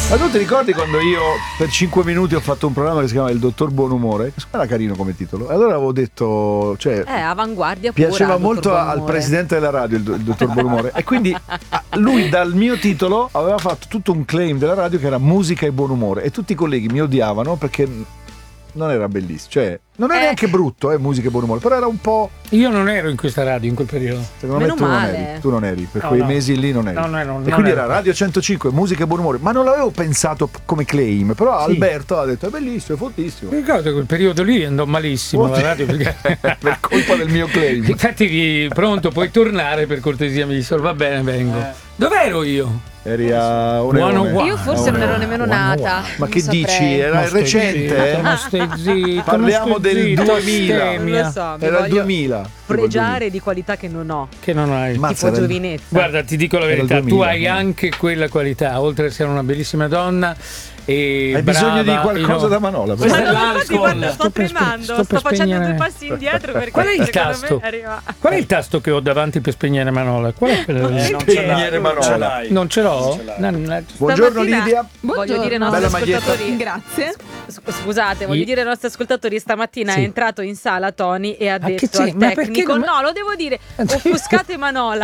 Ma tu ti ricordi quando io per 5 minuti ho fatto un programma che si chiama Il Dottor Buonumore? Era carino come titolo. E allora avevo detto, cioè, avanguardia pura. piaceva molto al presidente della radio il Dottor Buonumore. E quindi lui dal mio titolo aveva fatto tutto un claim della radio che era musica e buon umore. E tutti i colleghi mi odiavano perché non era bellissimo, cioè non è neanche brutto, musica e buon umore, però era un po'. Io non ero in questa radio in quel periodo. Secondo me tu non eri, per quei mesi lì non eri. No, e quindi era Radio 105, musica e buon umore, ma non l'avevo pensato come claim, però sì. Alberto ha detto è bellissimo, è fortissimo. Mi ricordo che quel periodo lì andò malissimo la radio perché per colpa del mio claim. Infatti pronto, puoi tornare per cortesia, mi disse va bene, vengo. Dov'ero io? Eri a Io forse non ero nemmeno nata. Ma che dici? Era recente? Parliamo del 2000. Non lo so, era il 2000. Fregiare di qualità che non ho. Che non hai. Tipo giovinezza. Guarda, ti dico la verità, tu hai anche quella qualità, oltre ad essere una bellissima donna. E hai brava, bisogno di qualcosa da Manola. Questo è l'alcol. Sto tremando, sto facendo 2 passi indietro perché qual è il tasto? Qual è il tasto che ho davanti per spegnere Manola? Qual è quello? Spegnere Manola. Non ce l'ho? Buongiorno Lidia. Voglio dire ai nostri ascoltatori. Grazie. Scusate, voglio dire ai nostri ascoltatori, stamattina è entrato in sala Tony e ha detto al tecnico no, lo devo dire, offuscate Manola.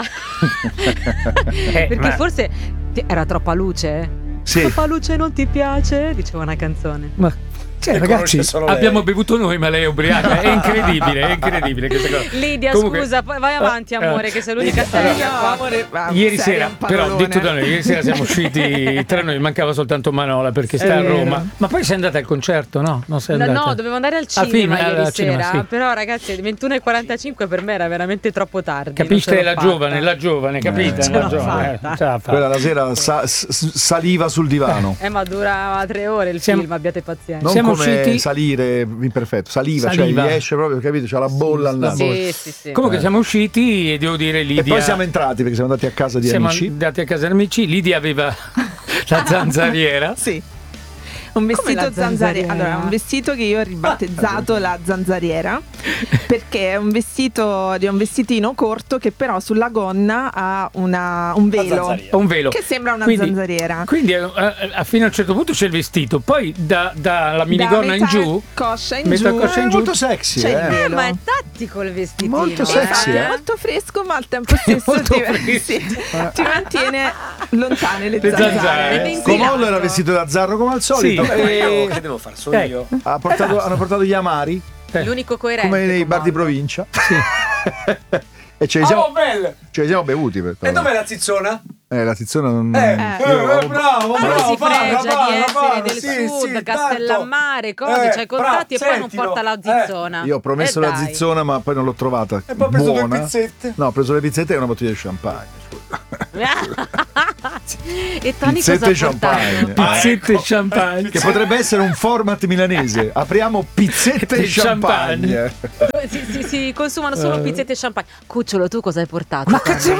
Perché forse era troppa luce. Sì. Troppa luce non ti piace? Diceva una canzone. Ma ragazzi, abbiamo bevuto noi, ma lei è ubriaca. È incredibile questa cosa. Lidia, comunque, scusa, vai avanti, amore, che sei l'unica seria qua. Ieri sera, però, detto da noi, ieri sera siamo usciti tra noi, mancava soltanto Manola perché sta a Roma. Ma poi sei andata al concerto, no? Non sei andata? No, dovevo andare al cinema ieri sera. Però, ragazzi, 21:45 per me era veramente troppo tardi. Capisci? La giovane, capita? Quella la sera saliva sul divano. Ma durava 3 ore il film, abbiate pazienza. Siamo come salire imperfetto, saliva, cioè gli esce proprio, capito? C'ha la bolla al naso. Sì. Comunque siamo usciti e devo dire Lidia. E poi siamo entrati perché siamo andati a casa di amici. Siamo andati a casa di amici. Lidia aveva la zanzariera. Sì. Un vestito zanzariera. Allora, un vestito che io ho ribattezzato la zanzariera perché è un vestitino corto che però sulla gonna ha un velo che sembra una zanzariera. Quindi fino a un certo punto c'è il vestito, poi dalla minigonna in giù, coscia in giù, molto sexy, ma è tattico il vestitino. Molto sexy, molto fresco, ma al tempo stesso ti mantiene lontane le zanzare. Comollo era vestito da Zarro come al solito. Che devo fare? Sono io. Hanno portato gli amari. L'unico coerente. Come nei bar di provincia. Sì. E ce li siamo bevuti. E dov'è la zizzona? La tizzona non. Bravo. Si fregia di essere del sud, Castellammare, cose, c'hai contatti e poi non porta la zizzona. Io ho promesso la zizzona, ma poi non l'ho trovata. E poi ho preso 2 pizzette. No, ho preso le pizzette e una bottiglia di champagne. E Tony pizzette e champagne. Pizzette e champagne. Che potrebbe essere un format milanese. Apriamo pizzette e champagne. Si consumano solo pizzette e champagne. Cucciolo, tu cosa hai portato? Ma cazzo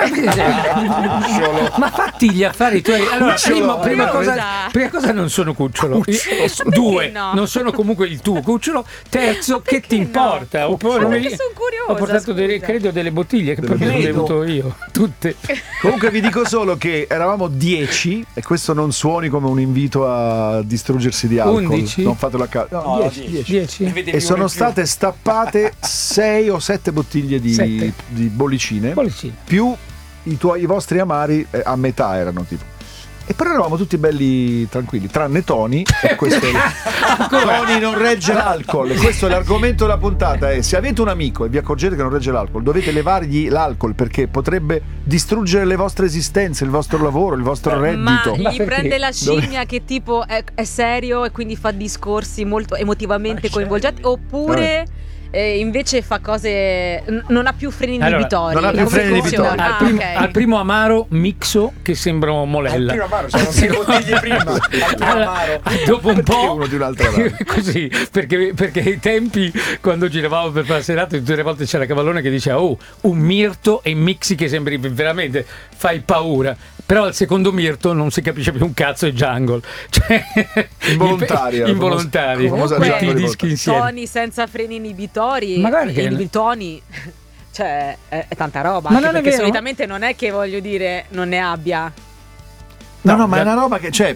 ma fatti gli affari tuoi. Allora, prima cosa non sono cucciolo. 2, non sono comunque il tuo cucciolo. Terzo, che ti importa? Perché sono curiosa. Ho portato credo delle bottiglie che proprio ho bevuto io, tutte. Comunque vi dico solo che eravamo 10 e questo non suoni come un invito a distruggersi di alcol. 11? Non fatelo a caso. No, 10. E sono state stappate 6 o 7 bottiglie di bollicine. Più i vostri amari a metà erano tipo. E però eravamo tutti belli tranquilli, tranne Tony. E questo Tony non regge l'alcol. Questo è l'argomento della puntata. Se avete un amico e vi accorgete che non regge l'alcol, dovete levargli l'alcol perché potrebbe distruggere le vostre esistenze, il vostro lavoro, il vostro reddito. Ma gli prende la scimmia che tipo è serio e quindi fa discorsi molto emotivamente coinvolgenti, oppure invece fa cose, non ha più freni inibitori. Non ha più freni inibitori. Al primo amaro mixo che sembra molella. Al primo amaro c'erano 6 bottiglie prima. Al primo amaro. Dopo un po' uno di un'altra così, perché ai tempi quando giravamo per fare la serata tutte le volte c'era Cavallone che diceva un mirto e mixi che sembri veramente fai paura. Però al secondo mirto non si capisce più un cazzo, è jungle, cioè involontario metti i dischi insieme. Tony senza freni inibitori, magari che Tony, cioè è tanta roba, ma anche non è perché vero? solitamente non è che voglio dire non ne abbia. No, ma è una roba che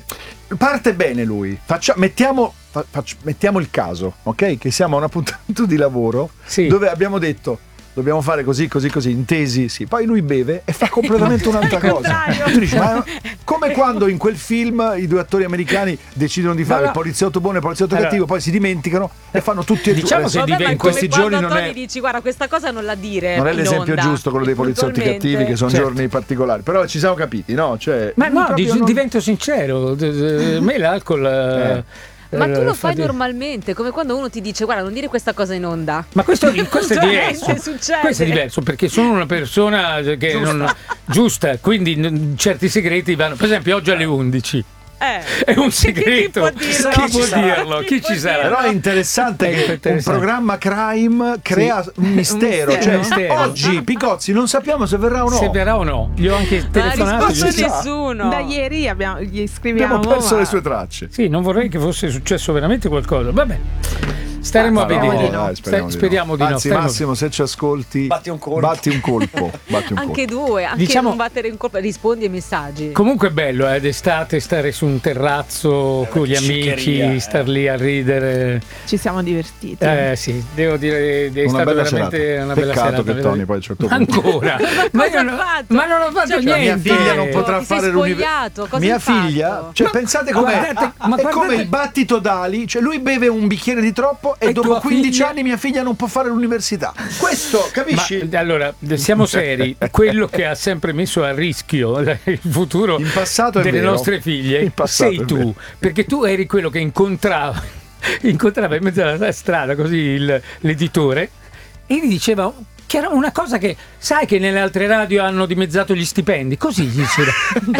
parte bene lui. Mettiamo il caso, ok? Che siamo a un appuntamento di lavoro dove abbiamo detto dobbiamo fare così, intesi, sì. Poi lui beve e fa completamente un'altra cosa. Tu dici, ma come quando in quel film i due attori americani decidono di fare il poliziotto buono e il poliziotto cattivo, poi si dimenticano e fanno tutti e due. Diciamo che in questi giorni non è. Dici, guarda, questa cosa non la dire. Non è l'esempio giusto quello dei poliziotti cattivi, che sono giorni particolari. Però ci siamo capiti, no? Cioè, ma no, divento sincero. Me l'alcol. Ma tu lo fai normalmente, come quando uno ti dice guarda non dire questa cosa in onda. Ma questo è diverso. Succede. Questo è diverso perché sono una persona che giusta, quindi certi segreti vanno. Per esempio oggi alle 11. È un segreto. Chi può dirlo? Chi ci sarà? Però è interessante che un programma crime crea un mistero. Oggi Picozzi non sappiamo se verrà o no. Se verrà o no. Gli ho anche telefonato. Non ha risposto nessuno. Da ieri gli scriviamo. Abbiamo perso le sue tracce. Sì, non vorrei che fosse successo veramente qualcosa. Vabbè. Staremo a vedere. Speriamo di no. Anzi, Massimo, se ci ascolti, batti un colpo. Anche due, anche non battere un colpo, rispondi ai messaggi. Comunque è bello d'estate stare su un terrazzo con gli amici, star lì a ridere. Ci siamo divertiti. Sì, devo dire, è stata veramente una bella serata. Peccato che Tony poi a un certo punto. Ancora. ma non ho fatto niente. Mia figlia non potrà fare l'università. Mia figlia, pensate com'è. È come il battito d'ali, cioè lui beve un bicchiere di troppo e dopo 15 anni mia figlia non può fare l'università. Questo, capisci? Ma, allora, siamo seri. Quello che ha sempre messo a rischio il futuro in passato delle nostre figlie sei tu. Perché tu eri quello che incontrava in mezzo alla strada così l'editore e gli diceva che era una cosa che sai che nelle altre radio hanno dimezzato gli stipendi, così gli diceva.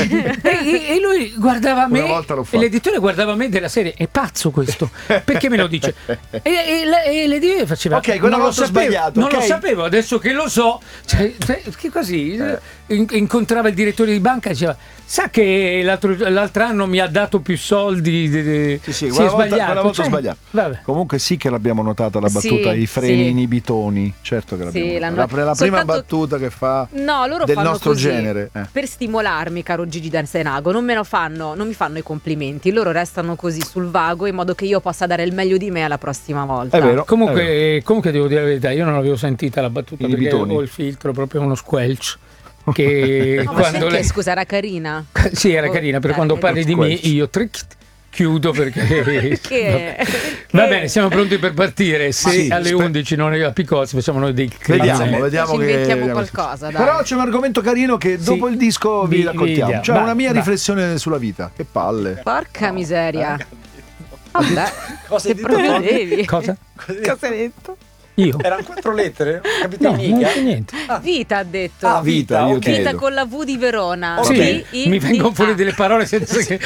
e lui guardava me e l'editore guardava me della serie, è pazzo questo, perché me lo dice? E l'editore faceva non lo sapevo, non lo sapevo, adesso che lo so, che così incontrava il direttore di banca e diceva sa che l'altro anno mi ha dato più soldi, sì, quella volta ho sbagliato. Vabbè. Comunque sì che l'abbiamo notata la battuta, i freni inibitoni, certo che l'abbiamo la prima battuta che fa loro del fanno nostro così, genere per stimolarmi, caro Gigi D'Arsenago, non mi fanno i complimenti, loro restano così sul vago in modo che io possa dare il meglio di me alla prossima volta. È vero. Comunque devo dire la verità, io non l'avevo sentita la battuta perché ho il filtro, proprio uno squelch. Che quando scusa, era carina? Sì, era carina, per quando parli di me io chiudo perché va bene, siamo pronti per partire. Se alle 11 non è a Picozzi facciamo noi dei vediamo ci inventiamo qualcosa, dai. Però c'è un argomento carino che dopo il disco vi raccontiamo, cioè una mia riflessione sulla vita. Che palle, porca miseria. Vabbè, cosa proprio devi. Cosa hai detto? Io? Erano 4 lettere? No, non c'è niente. Vita ha detto. Vita, io Vita con la V di Verona. Sì, mi vengono fuori delle parole senza che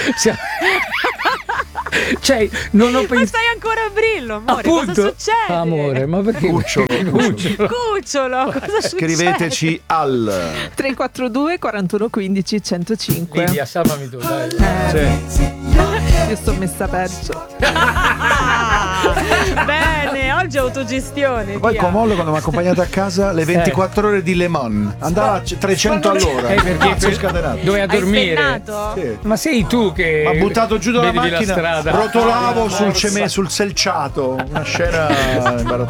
cioè, non ho pensato. Ma stai ancora a Brillo, amore. Appunto. Cosa succede? Amore, ma perché? Cucciolo, cosa succede? Scriveteci al 342 41 15 105. Lidia, salvami tu, dai. Io sto messa peggio. Bene, oggi autogestione. Poi Comollo quando mi ha accompagnato a casa le 24 ore di Le Mans andava a 300 all'ora. Perché scatenato. doveva dormire. Sì. Ma sei tu che mi ha buttato giù dalla macchina, la strada. rotolavo sul selciato, una scena imbarazzante.